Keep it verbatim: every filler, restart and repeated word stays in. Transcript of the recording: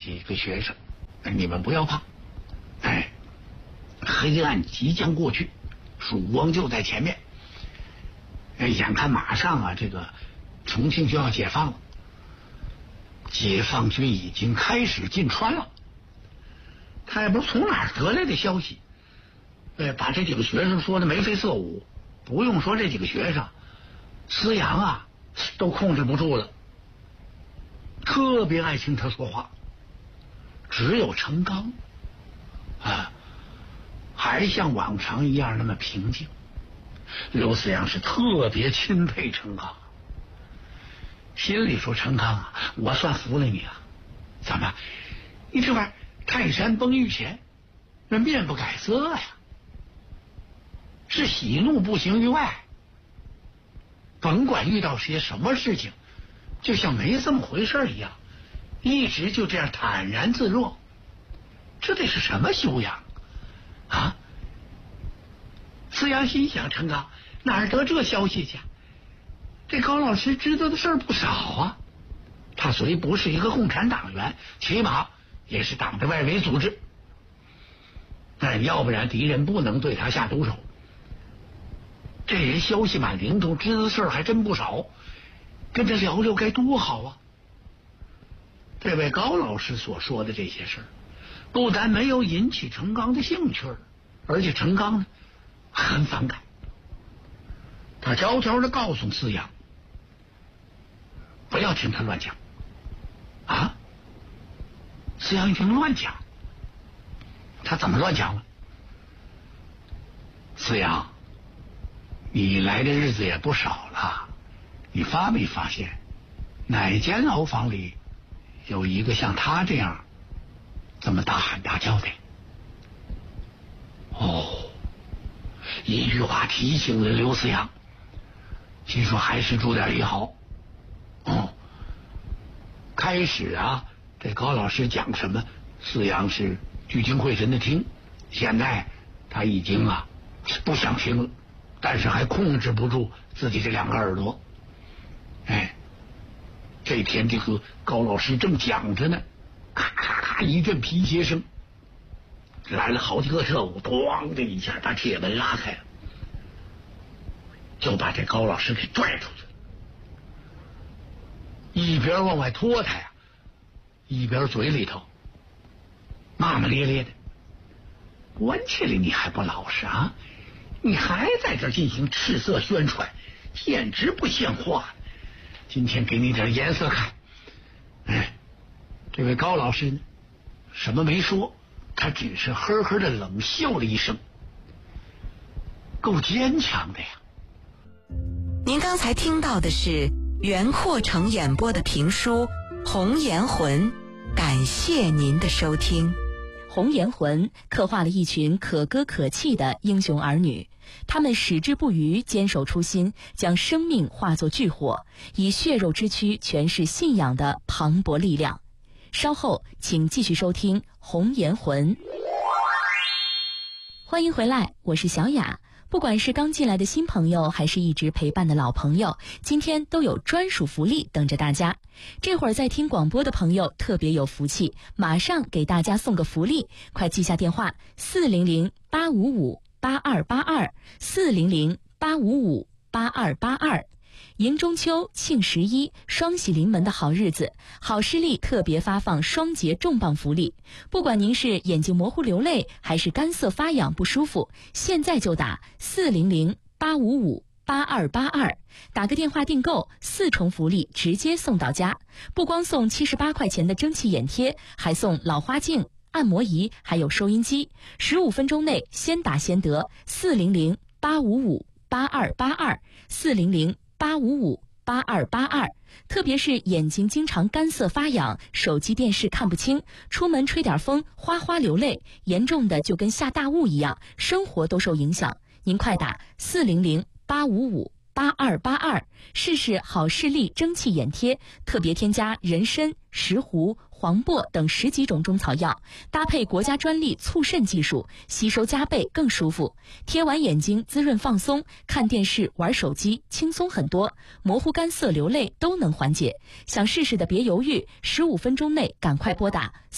几个学生，你们不要怕，哎，黑暗即将过去，曙光就在前面。哎，眼看马上啊，这个重庆就要解放了，解放军已经开始进川了。他也不知从哪儿得来的消息，哎，把这几个学生说的眉飞色舞。不用说这几个学生，思阳啊都控制不住了，特别爱听他说话。只有程刚啊，还像往常一样那么平静。刘思阳是特别钦佩程刚，心里说：程刚啊，我算服了你啊！怎么，你这玩意儿泰山崩于前，那面不改色呀？是喜怒不形于外，甭管遇到些什么事情，就像没这么回事一样，一直就这样坦然自若。这得是什么修养啊？思阳心想：程刚哪儿得这消息去？这高老师知道的事儿不少啊。他虽不是一个共产党员，起码也是党的外围组织，但要不然敌人不能对他下毒手。这人消息蛮灵通，知道的事儿还真不少，跟他聊聊该多好啊！这位高老师所说的这些事儿，不但没有引起程刚的兴趣，而且程刚呢很反感。他悄悄地告诉思阳，不要听他乱讲啊！思阳一听乱讲，他怎么乱讲了？思阳，你来的日子也不少了，你发没发现哪间牢房里有一个像他这样这么大喊大叫的？哦，一句话提醒了刘思阳，心说还是注点意好。哦，开始啊，这高老师讲什么，思阳是聚精会神的听，现在他已经啊不想听了，但是还控制不住自己这两个耳朵。哎，这天这个高老师正讲着呢，咔咔咔一阵皮鞋声，来了好几个特务，咣的一下把铁门拉开了，就把这高老师给拽出去了。一边往外拖他呀，一边嘴里头骂骂咧咧的：关起来你还不老实啊？你还在这进行赤色宣传，简直不像话！今天给你点颜色看。哎，这位高老师呢，什么没说，他只是呵呵的冷笑了一声。够坚强的呀！ 您刚才听到的是袁阔成演播的评书《红颜魂》，感谢您的收听。 红颜魂刻画了一群可歌可泣的英雄儿女，他们矢志不渝，坚守初心，将生命化作炬火，以血肉之躯诠释信仰的磅礴力量。稍后请继续收听红颜魂。欢迎回来，我是小雅。不管是刚进来的新朋友，还是一直陪伴的老朋友，今天都有专属福利等着大家。这会儿在听广播的朋友特别有福气，马上给大家送个福利，快记下电话四零零八五五八二八二四零零八五五八二八二。迎中秋、庆十一，双喜临门的好日子，好视力特别发放双节重磅福利。不管您是眼睛模糊流泪，还是干涩发痒不舒服，现在就打四零零八五五八二八二，打个电话订购，四重福利直接送到家。不光送七十八块钱的蒸汽眼贴，还送老花镜、按摩仪，还有收音机。十五分钟内先打先得，四零零八五五八二八二四零零八五五八二八二。特别是眼睛经常干涩发痒，手机电视看不清，出门吹点风哗哗流泪，严重的就跟下大雾一样，生活都受影响。您快打四零零八五五八二八二，试试好视力蒸汽眼贴，特别添加人参、石斛、黄柏等十几种中草药，搭配国家专利促渗技术，吸收加倍更舒服。贴完眼睛滋润放松，看电视玩手机轻松很多，模糊干涩流泪都能缓解。想试试的别犹豫，十五分钟内赶快拨打